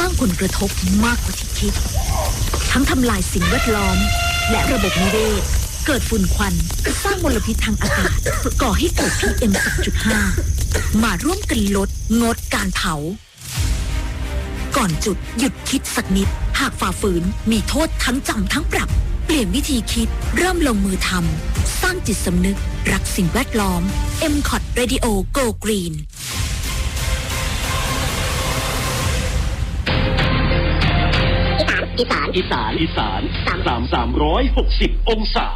างผลกระทบมากกว่าที่คิดทั้งทำลายสิ่งแวดล้อมและระบบนิเวศเกิดฝุ่นควันสร้างมลพิษทางอากาศก่อให้เกิด PM 2.5 มาร่วมกันลดงดการเผาก่อนจุดหยุดคิดสักนิดหากฝ่าฝืนมีโทษทั้งจำทั้งปรับเปลี่ยนวิธีคิดเริ่มลงมือทำสร้างจิตสำนึกรักสิ่งแวดล้อม MCOT Radio Go Green อีสาน360 องศา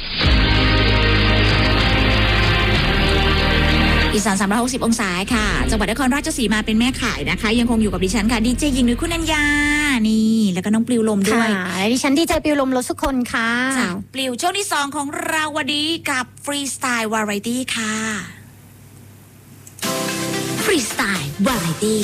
อีสาน360 องศาค่ะจังหวัดนครราชสีมาเป็นแม่ข่ายนะคะยังคงอยู่กับดิฉันค่ะดีเจหญิงหรือคุณอัญญานี่แล้วก็น้องปลิวลมด้วยและดิฉันดีเจปลิวลมรสุคนค่ะปลิวช่วงที่2ของเราวันนี้กับฟรีสไตล์วาไรตี้ค่ะฟรีสไตล์วาไรตี้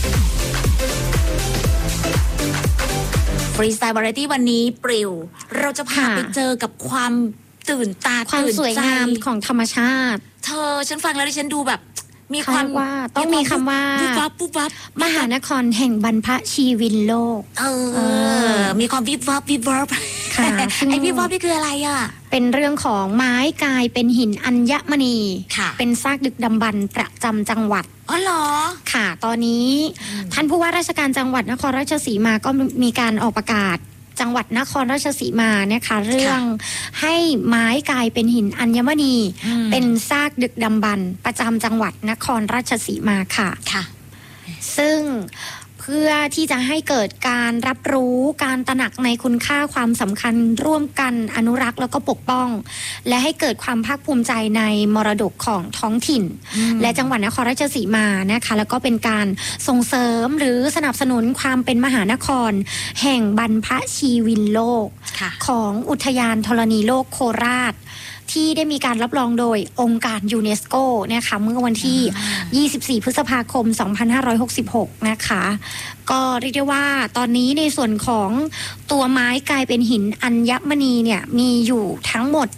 ฟรีสไตล์วาไรตี้วันนี้ปลิวเราจะพาไปเจอกับความตื่นตาความสวยงามของธรรมชาติเธอฉันฟังแล้วดิฉันดูแบบมีความว่าต้องมีคำว่าปุ๊บวับมหานครแห่งบรรพชีวินโลกมีความวิบวับค่ะไอ้วิบวับนี่คืออะไรอ่ะเป็นเรื่องของไม้กลายเป็นหินอัญมณีเป็นซากดึกดำบรรพ์ประจำจังหวัดอ๋อเหรอค่ะตอนนี้ท่านผู้ว่าราชการจังหวัดนครราชสีมาก็มีการออกประกาศจังหวัดนครราชสีมานะคะเรื่องให้ไม้กลายเป็นหินอัญมณีเป็นซากดึกดำบรรพ์ประจำจังหวัดนครราชสีมาค่ะซึ่งเพื่อที่จะให้เกิดการรับรู้การตระหนักในคุณค่าความสำคัญร่วมกันอนุรักษ์แล้วก็ปกป้องและให้เกิดความภาคภูมิใจในมรดกของท้องถิ่นและจังหวัดนครราชสีมานะคะแล้วก็เป็นการส่งเสริมหรือสนับสนุนความเป็นมหานครแห่งบรรพชีวินโลกของอุทยานธรณีโลกโคราชที่ได้มีการรับรองโดยองค์การยูเนสโกนะคะเมื่อวันที่24พฤษภาคม2566นะคะก็เรียกได้ว่าตอนนี้ในส่วนของตัวไม้กลายเป็นหินอัญมณีเนี่ยมีอยู่ทั้งหมด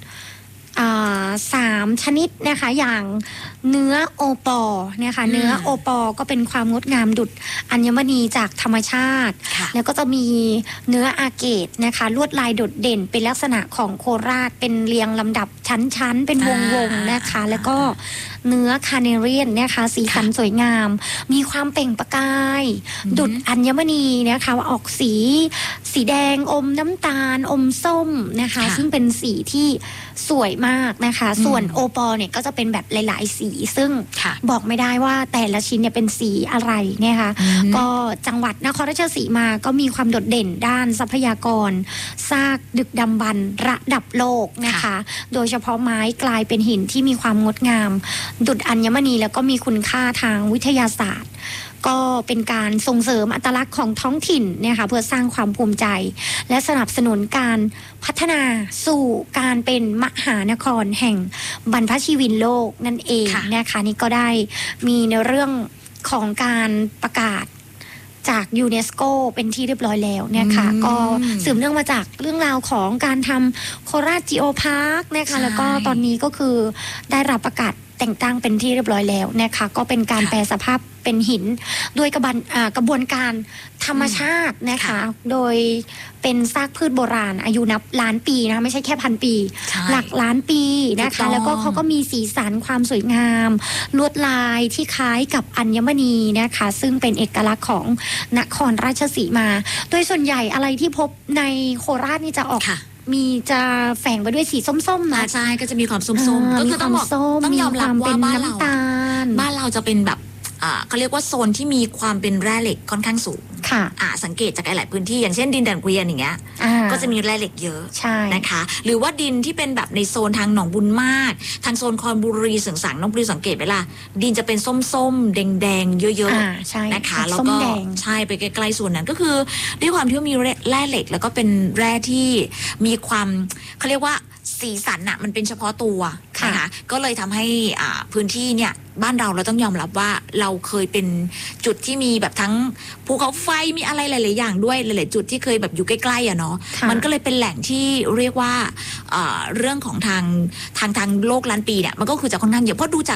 3 ชนิดนะคะอย่างเนื้อโอปอนะคะเนื้อโอปอก็เป็นความงดงามดุจอัญมณีจากธรรมชาติแล้วก็จะมีเนื้ออาเกตนะคะลวดลายโดดเด่นเป็นลักษณะของโคราชเป็นเรียงลำดับชั้นๆเป็นวงๆนะคะแล้วก็เนื้อคาเนเรียนนะคะสีสันสวยงามมีความเปล่งประกายดุจอัญมณีนะคะออกสีแดงอมน้ำตาลอมส้มนะคะซึ่งเป็นสีที่สวยมากนะคะส่วนโอปอเนี่ยก็จะเป็นแบบหลายๆสีซึ่งบอกไม่ได้ว่าแต่ละชิ้นเนี่ยเป็นสีอะไรนะคะก็จังหวัดนครราชสีมาก็มีความโดดเด่นด้านทรัพยากรซากดึกดำบรรพ์ระดับโลกนะคะโดยเฉพาะไม้กลายเป็นหินที่มีความงดงามดุจอัญมณีแล้วก็มีคุณค่าทางวิทยาศาสตร์ก็เป็นการส่งเสริมอัตลักษณ์ของท้องถิ่นนะคะเพื่อสร้างความภูมิใจและสนับสนุนการพัฒนาสู่การเป็นมหานครแห่งบรรพชีวินโลกนั่นเองนะคะนี่ก็ได้มีในเรื่องของการประกาศจากยูเนสโกเป็นที่เรียบร้อยแล้วนะคะก็สืบเนื่องมาจากเรื่องราวของการทำโคราชจิโอพาร์คนะคะแล้วก็ตอนนี้ก็คือได้รับประกาศแต่งตั้งเป็นที่เรียบร้อยแล้วนะคะก็เป็นการแปลสภาพเป็นหินด้วยกระบวนการธรรมชาตินะคะโดยเป็นซากพืชโบราณอายุนับล้านปีนะไม่ใช่แค่1,000 ปีหลักล้านปีนะคะแล้วก็เขาก็มีสีสันความสวยงามลวดลายที่คล้ายกับอัญมณีนะคะซึ่งเป็นเอกลักษณ์ของนครราชสีมาโดยส่วนใหญ่อะไรที่พบในโคราชนี่จะออกจะแฝงไปด้วยสีส้มๆนะใช่ก็จะมีความส้มๆก็คือต้องยอมรับว่าบ้านเราจะเป็นแบบเขาเรียกว่าโซนที่มีความเป็นแร่เหล็กค่อนข้างสูงสังเกตจากหลายพื้นที่อย่างเช่นดินแดนเกวียนอย่างเงี้ยก็จะมีแร่เหล็กเยอะนะคะหรือว่าดินที่เป็นแบบในโซนทางหนองบุญมากทางโซนคอนบุรีเสริงสางน้องปลิวสังเกตไหมล่ะดินจะเป็นส้มๆแดงๆเยอะๆนะคะแล้วก็ใช่ไปใกล้ๆส่วนนั้นก็คือด้วยความที่มีแร่เหล็กแล้วก็เป็นแร่ที่มีความเขาเรียกว่าสีสันน่ะมันเป็นเฉพาะตัวนะคะก็เลยทำให้พื้นที่เนี่ยบ้านเราต้องยอมรับว่าเราเคยเป็นจุดที่มีแบบทั้งภูเขาไฟมีอะไรหลายๆอย่างด้วยหลายๆจุดที่เคยแบบอยู่ใกล้ๆเนาะมันก็เลยเป็นแหล่งที่เรียกว่าเรื่องของทางโลกล้านปีเนี่ยมันก็คือจะค่อนข้างเยอะเพราะดูจาก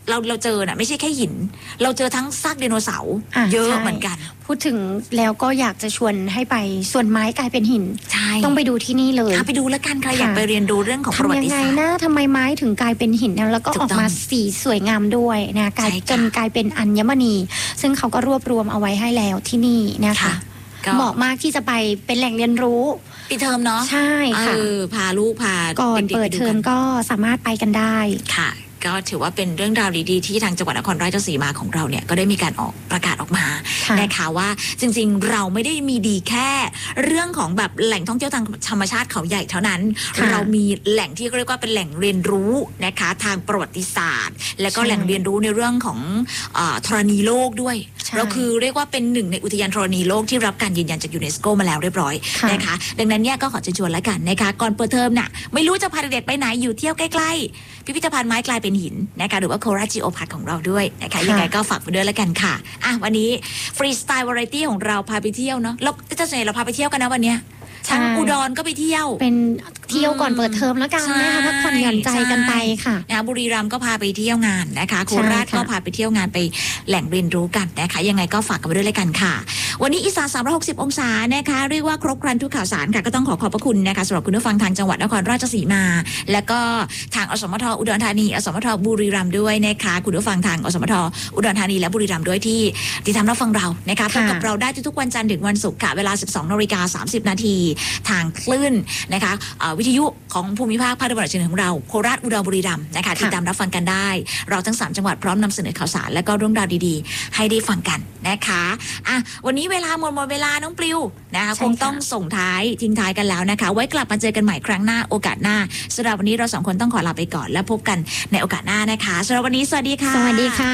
เราเจอน่ะไม่ใช่แค่หินเราเจอทั้งซากไดโนเสาร์เยอะเหมือนกันพูดถึงแล้วก็อยากจะชวนให้ไปส่วนไม้กลายเป็นหินต้องไปดูที่นี่เลยไปดูแล้วกันใครอยากไปเรียนรู้เรื่องของประวัติศาสตร์ทำยังไงนะทำไมไม้ถึงกลายเป็นหินแล้วก็ออกมาสีสวยงามด้วยนะจนกลายเป็นอัญมณีซึ่งเขาก็รวบรวมเอาไว้ให้แล้วที่นี่นะคะเหมาะมากที่จะไปเป็นแหล่งเรียนรู้ปิดเทอมเนาะใช่ค่ะพาลูกพาก่อนเปิดเทอมก็สามารถไปกันได้ค่ะก็ถือว่าเป็นเรื่องราวดีๆที่ทางจังหวัดนครราชสีมาของเราเนี่ยก็ได้มีการออกประกาศออกมานะคะว่าจริงๆเราไม่ได้มีดีแค่เรื่องของแบบแหล่งท่องเที่ยวทางธรรมชาติเขาใหญ่เท่านั้นเรามีแหล่งที่เรียกว่าเป็นแหล่งเรียนรู้นะคะทางประวัติศาสตร์และก็แหล่งเรียนรู้ในเรื่องของธรณีโลกด้วยเราคือเรียกว่าเป็นหนึ่งในอุทยานธรณีโลกที่รับการยืนยันจากยูเนสโกมาแล้วเรียบร้อยนะคะดังนั้นเนี่ยก็ขอเชิญชวนแล้วกันนะคะก่อนเปิดเทอมน่ะไม่รู้จะพาเด็กๆไปไหนอยู่เที่ยวใกล้ๆพิพิธภัณฑ์ไม้กลายเป็นหินนะคะหรือว่าโคราชจิโอพาร์คของเราด้วยนะคะยังไงก็ฝากไปด้วยแล้วกันค่ะวันนี้ฟรีสไตล์วาไรตี้ของเราพาไปเที่ยวเนาะแล้วจะเสนอเราพาไปเที่ยวกันนะวันเนี้ยทางอุดรก็ไปเที่ยวเป็นเที่ยวก่อนเปิดเทอมแล้วกันนะคะพักผ่อนหย่อนใจกันไปค่ะบุรีรัมย์ก็พาไปเที่ยวงานนะคะโคราชก็พาไปเที่ยวงานไปแหล่งเรียนรู้กันนะคะยังไงก็ฝากกันไปด้วยแล้วกันค่ะวันนี้อีสาน360องศานะคะเรียกว่าครบครันทุกข่าวสารค่ะก็ต้องขอบพระคุณนะคะสำหรับคุณผู้ฟังทางจังหวัดนครราชสีมาและก็ทางอสมทอุดรธานีอสมทบุรีรัมย์ด้วยนะคะคุณผู้ฟังทางอสมทอุดรธานีและบุรีรัมย์ด้วยที่ติดตามรับฟังเรานะคะพบกับเราได้ทุกๆวันจันทร์ถึงวันศุกร์ค่ะเวลา 12:30 น.ทางคลื่นนะคะวิทยุของภูมิภาคภาคตะวันออกเฉียงเหนือของเราโคราชอุดรบุรีรัมย์นะคะติดตามรับฟังกันได้เราทั้ง3จังหวัดพร้อมนำเสนอข่าวสารและก็เรื่องราวดีๆให้ได้ฟังกันนะคะวันนี้เวลาหมดเวลาน้องปลิวนะคะคงต้องส่งท้ายทิ้งท้ายกันแล้วนะคะไว้กลับมาเจอกันใหม่ครั้งหน้าโอกาสหน้าสำหรับวันนี้เรา2คนต้องขอลาไปก่อนแล้วพบกันในโอกาสหน้านะคะสำหรับวันนี้สวัสดีค่ะสวัสดีค่ะ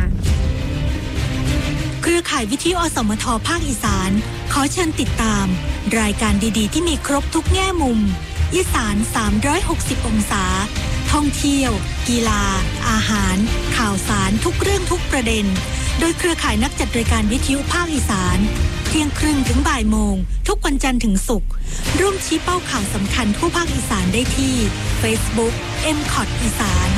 เครือข่ายวิทยุอสมทภาคอีสานขอเชิญติดตามรายการดีๆที่มีครบทุกแง่มุมอีสาน360องศาท่องเที่ยวกีฬาอาหารข่าวสารทุกเรื่องทุกประเด็นโดยเครือข่ายนักจัดรายการวิทยุภาคอีสานเที่ยงครึ่งถึงบ่ายโมงทุกวันจันทร์ถึงศุกร์ร่วมชี้เป้าข่าวสำคัญทั่วภาคอีสานได้ที่ Facebook MCOT อีสาน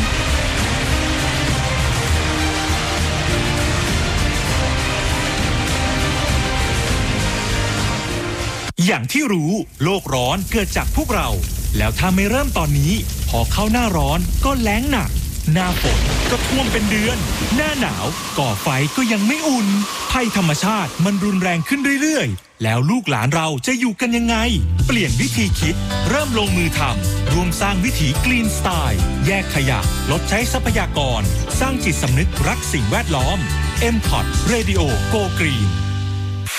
อย่างที่รู้โลกร้อนเกิดจากพวกเราแล้วถ้าไม่เริ่มตอนนี้พอเข้าหน้าร้อนก็แล้งหนักหน้าฝนก็ท่วมเป็นเดือนหน้าหนาวก่อไฟก็ยังไม่อุ่นภัยธรรมชาติมันรุนแรงขึ้นเรื่อยๆแล้วลูกหลานเราจะอยู่กันยังไงเปลี่ยนวิธีคิดเริ่มลงมือทำร่วมสร้างวิถีกรีนสไตล์แยกขยะลดใช้ทรัพยากรสร้างจิตสำนึกรักสิ่งแวดล้อม MCOT Radio Go Green